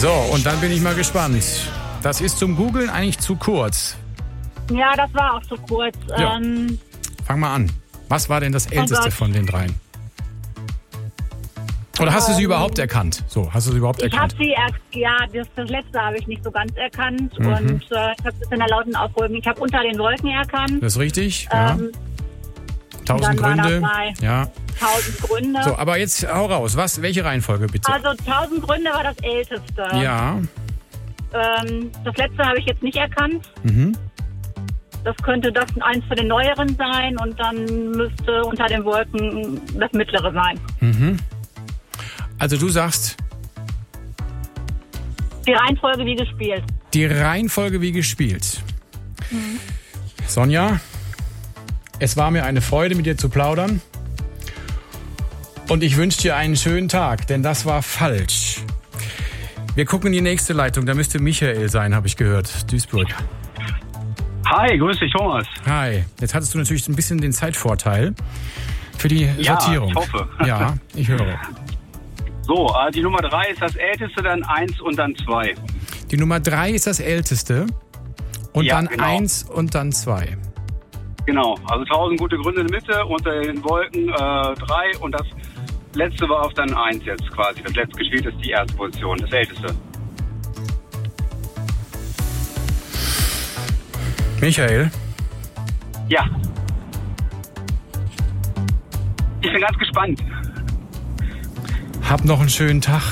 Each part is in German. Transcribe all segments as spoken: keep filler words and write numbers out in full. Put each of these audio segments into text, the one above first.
So, und dann bin ich mal gespannt. Das ist zum Googlen eigentlich zu kurz. Ja, das war auch zu kurz. Ja. Ähm, Fang mal an. Was war denn das älteste Gott. von den dreien? Oder hast du sie überhaupt erkannt? So, hast du sie überhaupt ich habe erkannt? sie erst, ja, das, das letzte habe ich nicht so ganz erkannt. Mhm. Und äh, ich habe es in der lauten Auffolge. Ich habe unter den Wolken erkannt. Das ist richtig, ja. Ähm, Tausend dann war Gründe. das bei Ja. Tausend Gründe. So, aber jetzt hau raus. Was, welche Reihenfolge bitte? Also Tausend Gründe war das älteste. Ja. Ähm, das letzte habe ich jetzt nicht erkannt. Mhm. Das könnte das eins von den neueren sein und dann müsste unter den Wolken das mittlere sein. Mhm. Also du sagst, Die Reihenfolge wie gespielt. die Reihenfolge wie gespielt. Mhm. Sonja, es war mir eine Freude, mit dir zu plaudern. Und ich wünsche dir einen schönen Tag, denn das war falsch. Wir gucken in die nächste Leitung, da müsste Michael sein, habe ich gehört. Duisburg. Hi, grüß dich, Thomas. Hi, jetzt hattest du natürlich ein bisschen den Zeitvorteil für die Ja, Sortierung. ich hoffe. Ja, ich höre. So, äh, die Nummer drei ist das älteste, dann eins und dann zwei. Die Nummer drei ist das älteste und Ja, dann genau. eins und dann zwei. Genau, also tausend gute Gründe in der Mitte, unter den Wolken äh, drei und das letzte war auf dann eins jetzt quasi. Das letzte gespielt ist die erste Position, das älteste. Michael, Ja. Ich bin ganz gespannt. hab noch einen schönen Tag.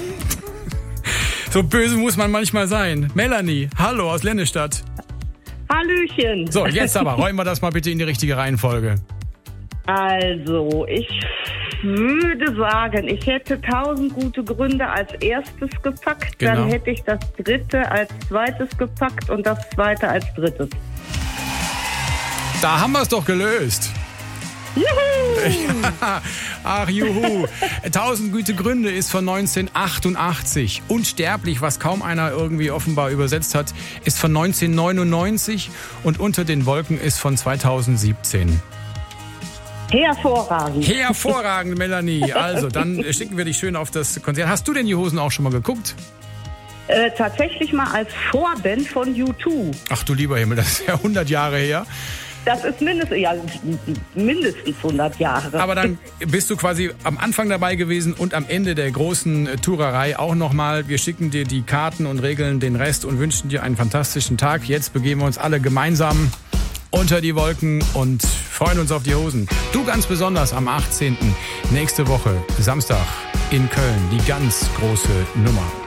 So böse muss man manchmal sein. Melanie, hallo aus Lennestadt. Hallöchen. So, jetzt aber, räumen wir das mal bitte in die richtige Reihenfolge. Also, ich würde sagen, ich hätte tausend gute Gründe als erstes gepackt. Genau. Dann hätte ich das dritte als zweites gepackt und das zweite als drittes. Da haben wir es doch gelöst. Juhu! Ach, juhu. Tausend gute Gründe ist von neunzehnhundertachtundachtzig. Unsterblich, was kaum einer irgendwie offenbar übersetzt hat, ist von neunzehnhundertneunundneunzig. Und Unter den Wolken ist von zweitausendsiebzehn. Hervorragend. Hervorragend, Melanie. Also, dann schicken wir dich schön auf das Konzert. Hast du denn die Hosen auch schon mal geguckt? Äh, tatsächlich mal als Vorband von U zwei. Ach du lieber Himmel, das ist ja hundert Jahre her. Das ist mindestens, ja, mindestens hundert Jahre. Aber dann bist du quasi am Anfang dabei gewesen und am Ende der großen äh, Tourerei auch nochmal. Wir schicken dir die Karten und regeln den Rest und wünschen dir einen fantastischen Tag. Jetzt begeben wir uns alle gemeinsam unter die Wolken und freuen uns auf die Hosen. Du ganz besonders am achtzehnten nächste Woche, Samstag in Köln, die ganz große Nummer.